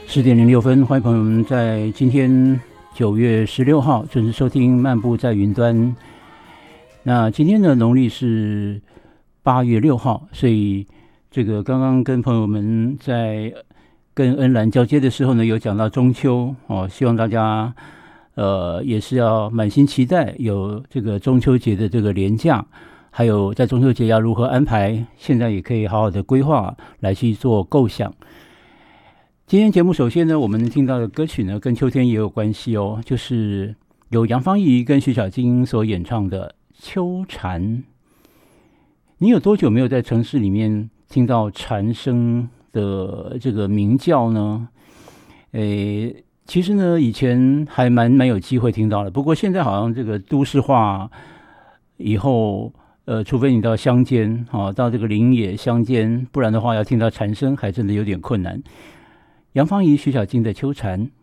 10:06，欢迎朋友们在今天9月16号准时收听《漫步在云端》。那今天的农历是8月6号，所以这个刚刚跟朋友们在跟恩兰交接的时候呢，有讲到中秋哦，希望大家也是要满心期待有这个中秋节的这个连假，还有在中秋节要如何安排，现在也可以好好的规划来去做构想。今天节目首先呢，我们听到的歌曲呢，跟秋天也有关系哦，就是由杨芳仪跟徐小菁所演唱的《秋蝉》。你有多久没有在城市里面听到蝉声的这个鸣叫呢？其实呢，以前还蛮有机会听到的，不过现在好像这个都市化以后，除非你到乡间到这个林野乡间，不然的话要听到蝉声还真的有点困难。杨芳仪、徐小菁的《秋蝉》。